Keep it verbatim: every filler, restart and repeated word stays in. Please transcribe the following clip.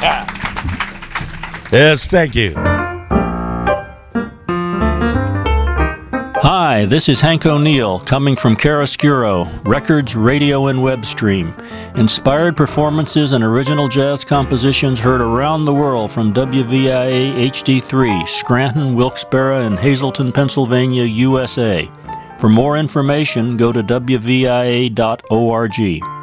Yes, thank you. Hi, this is Hank O'Neill, coming from Chiaroscuro, records, radio, and web stream. Inspired performances and original jazz compositions heard around the world from W V I A H D three, Scranton, Wilkes-Barre, and Hazleton, Pennsylvania, U S A. For more information, go to W V I A dot org.